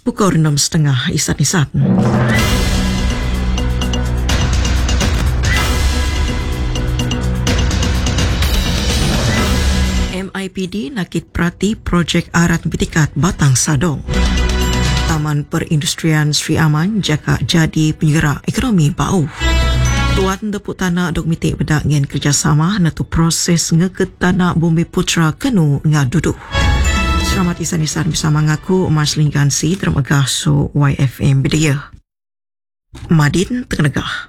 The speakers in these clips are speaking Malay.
Pukul 6.30 Isan-Isan. MIPD nakit perhati projek arat betikat Batang Sadong. Taman Perindustrian Sri Aman jaka jadi penggerak ekonomi bau. Tuan Depuk Tanah dok mitik bedak ngen kerjasama natu proses ngeket tanah Bumi Putra kenu ngaduduh. Selamat Isan-Isan bersama ngaku Mas Linggansi termegah so YFM Bidaya. Madin Tengah.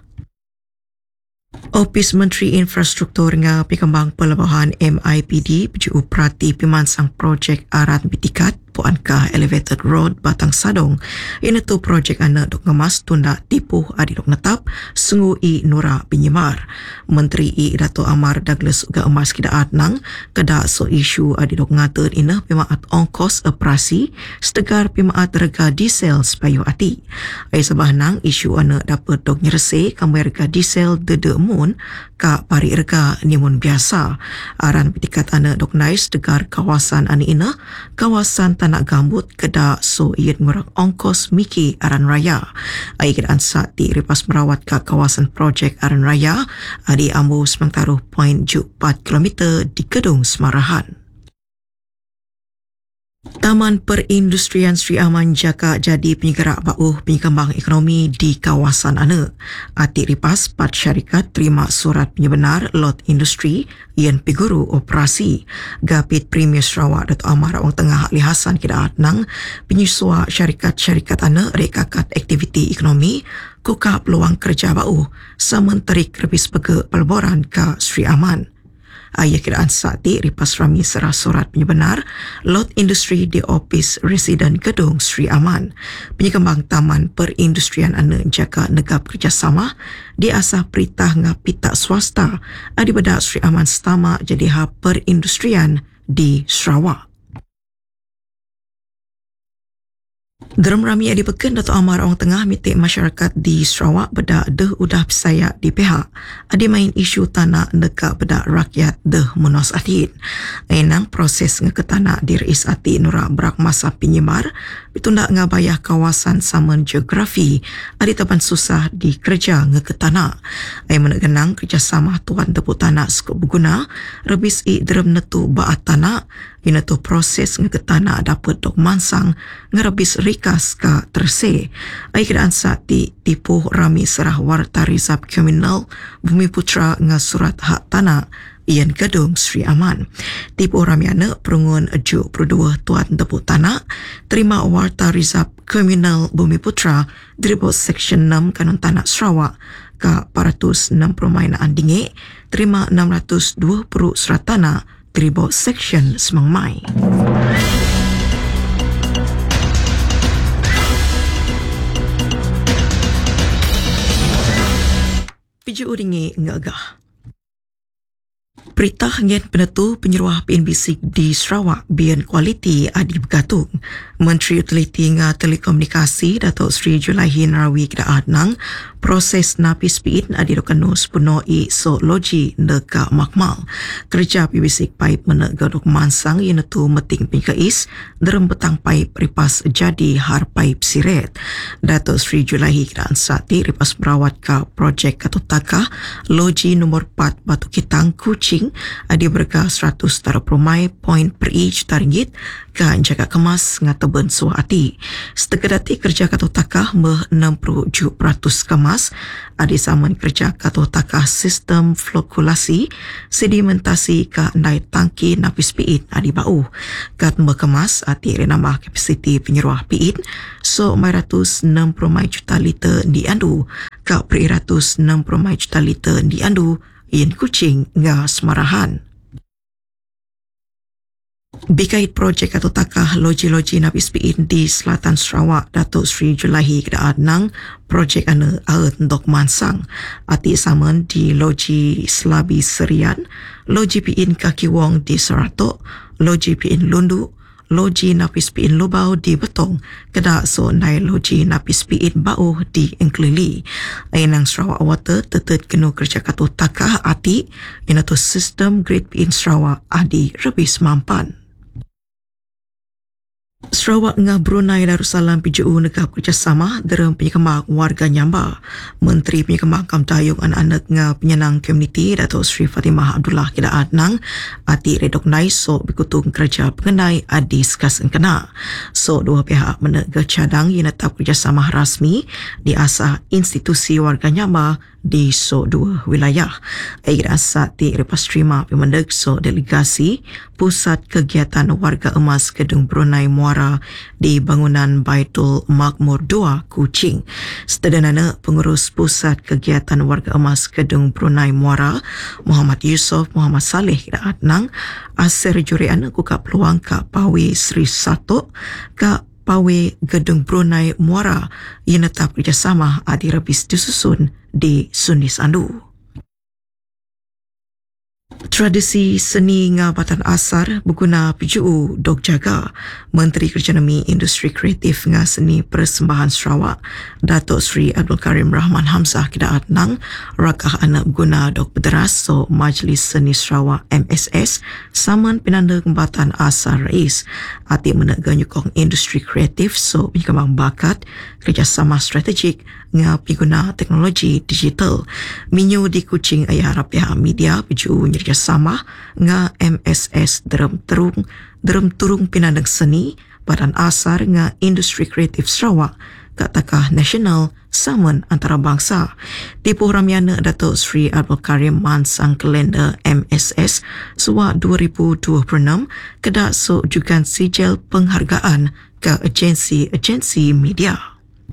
Ofis Menteri Infrastruktur nga Pikembang Pelabuhan MIPD berjuu perhati pimansang projek arat bitikat Puankah Elevated Road Batang Sadong. Ini tu projek anak dok ngemas tunda tipuh adi dok netap Sungu I Nura Binyemar. Menteri I Dato' Amar Douglas uga emas kidaat nang kada so isu adi dok ngatur inah pimaat ongkos operasi setegar pimaat rega diesel sepayu ati. Ai sebah nang isu anak dapat dok nyerese kamai rega diesel dede mun ka pari rega nimun biasa. Aran bitikat anak dok nais setegar kawasan ani inah kawasan Tanah Gambut keda so iet ngurang ongkos miki aran raya. Ai kedaan saat di ripas merawat ke kawasan projek aran raya adi ambu semangtaruh 0.4 km di Kedung Semarahan. Taman Perindustrian Sri Aman jaka jadi penggerak bauh penyekembang ekonomi di kawasan ane. Ati ripas 4 syarikat terima surat penyebenar lot industri yang piguru operasi. Gapit Premier Sarawak Dato' Amar Awang Tengah Ali Hassan kidaat nang penyusua syarikat-syarikat ane rekakat aktiviti ekonomi kuka peluang kerja bauh sementeri kerbis pege pelaburan ke Sri Aman. Ayah kiraan saati ripas rami serah surat penyebenar lot industri di Opis Residen Gedung Sri Aman. Penyekembang Taman Perindustrian ane jaka negap kerjasama di asah peritah ngapita swasta adi bedak Sri Aman setama jadi hub perindustrian di Sarawak. Dalam rami adi peken Dato' Amar Awang Tengah mitik masyarakat di Sarawak bedak deh udah pisayak di pihak. Adi main isu tanah nekak bedak rakyat deh munos adit. Enang proses ngeket tanah di Rais Ati Nura Berak Masa Pinyemar bitundak ngabayah kawasan saman geografi adi taban susah di kerja ngeket tanah. Ai menegenang kerjasama Tuan Depuk Tanah Skup Berguna rebis I derem netu baat tanah ina tu proses ngeket tanah dapat dok mansang ngerebis rikas ka terse. Ai kedaan saat tipuh rami serah warta rizab kriminal Bumi Putra nga surat hak tanah Ian Gedung Sri Aman. Tipuh rami anak perungun 72 Tuan Depuk Tanah terima warta rizab kriminal Bumi Putra diribut Seksyen 6 Kanun Tanah Sarawak ka 460 mainaan dingik terima 620 surat tanah diribut Seksyen Semang Mai. Piju uringi ngagah. Peritah ngen penentu penyeruah PNBC di Sarawak bian kualiti adi bergatung. Menteri Utiliti nga Telekomunikasi Datuk Sri Julaihi Narawi kidaat nang proses napis piin adi dokanu sepenuh I so loji neka makmal. Kerja PBC pipe menega dok mansang yang tu meting pingkais derem petang pipe ripas jadi har pipe siret. Datuk Sri Julaihi kidaat saati ripas merawat ka projek Katutaka loji nomor 4 Batu Kitang Kuching adi berga 100 Mai poin per juta ringgit kan jaga kemas ngataben suhati. Setegadati kerja Katutaka meh 67% kemas adi saman kerja Katutaka sistem flokulasi sedimentasi ka nai tangki napis piit adi bau. Kat kemas ati renambah kapasiti penyeruah piit so 160 juta liter di andu ka 160 juta liter di andu Ian Kuching nga Semarahan. Bikait projek atau takah loji-loji napis piin di Selatan Sarawak Datuk Sri Julaihi kedaat nang projek ane aet ndok mansang ati saman di loji Selabi Serian, loji piin Kaki Wong di Seratok, loji piin Lundu, loji napis piin Lubau di Betong, kedak so nai loji napis piin Bau di Engklili. Ainang Sarawak Water tetet kenu kerja katu takah ati inatu sistem grade piin Sarawak adi rebis mampan. Sarawak dengan Brunei Darussalam PJU negap kerjasama dalam penyekembang warga Nyamba. Menteri Penyekembang Kamtayung anak-anak dengan penyenang komuniti Datuk Seri Fatimah Abdullah Kida Adnang ati recognize so berkutung kerja pengenai adis kasen kena. So dua pihak menegak cadang yang netap kerjasama rasmi di asah institusi warga Nyamba di so dua wilayah. Air asat di lepas terima pemendek so delegasi Pusat Kegiatan Warga Emas Kedung Brunei Muara di bangunan Baitul Makmur 2 Kuching. Sederhana pengurus Pusat Kegiatan Warga Emas Kedung Brunei Muara Muhammad Yusof Muhammad Saleh dan Adnang asir jurian kuka peluang ka Pawi Sri Satok ka Pawe Gedung Brunei Muara yang tetap kerjasama adi rebis disusun di Suni Sandu. Tradisi seni ngabatan asar berguna PJU dok jaga. Menteri Kerjasama Industri Kreatif dengan Seni Persembahan Sarawak Datuk Seri Abdul Karim Rahman Hamzah Kida Adnang rakah anak berguna dok berderas so Majlis Seni Sarawak MSS saman penanda kembatan asar rais ati menegak nyukong industri kreatif so penyekembang bakat kerjasama strategik dengan pengguna teknologi digital. Minyu di Kuching ayah harap pihak media PJU kerjasama dengan MSS dalam turung pinandang seni Badan Asar dengan Industri Kreatif Sarawak kat takah nasional saman antarabangsa. Tipu ramiana Datuk Seri Abdul Karim mansang kalender MSS suat 2026 kedak so jugan sijil penghargaan ke agensi media.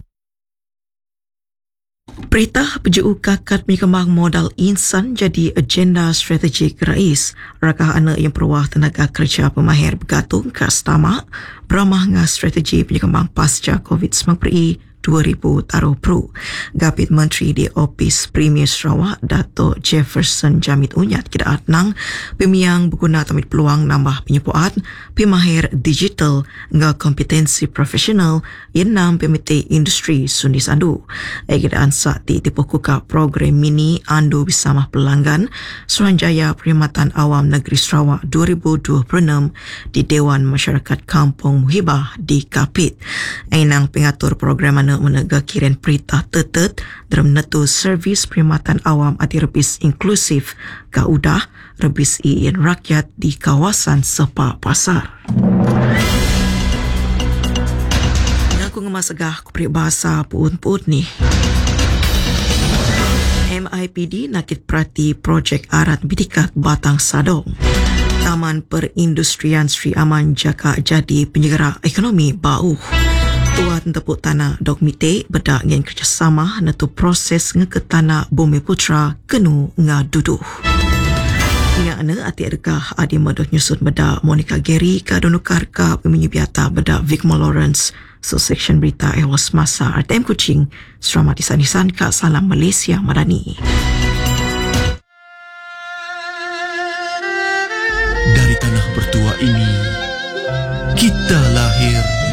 Perintah PJU Kakat Penyekembang Modal Insan jadi agenda strategik rais. Rakah anak yang perwah tenaga kerja pemahir bergantung ke Stamak beramah dengan strategi penyekembang pasca COVID-19 2020. Gapit Menteri di Opis Premier Sarawak Datuk Jefferson Jamit Unyat Kida Adnang pemiang berguna tamit peluang nambah penyepuan pemahir digital dengan kompetensi profesional yang nam pemiti industri Suni Sandu. Kida ansak di tipu kuka program mini Andu Bersama Pelanggan Suruhanjaya Perkhidmatan Awam Negeri Sarawak 2026 di Dewan Masyarakat Kampung Muhibah di Kapit. Ainang pengatur program menegak kiran perintah tetet dalam netu servis perkhidmatan awam ati rebis inklusif kaudah rebis iin rakyat di kawasan Sepa Pasar. Aku ngemas segah ku peribahasa puun-puun ni. MIPD nakit perhati projek arat bidikat Batang Sadong. Taman Perindustrian Sri Aman Jaka jadi penyegara ekonomi bau. Tuan tepuk tanah Dok Mite bedak dengan kerjasama netu proses ngeket tanah Bumi Putra kenu ngaduduh. Nga ana ati adakah adi madoh nyusut bedak Monica Gary ka donukar ka peminyu biata bedak Vicmo Lawrence so section berita ewas masa RTM Kuching selamat disanisan ka Salam Malaysia Madani. Dari tanah bertua ini kita lahir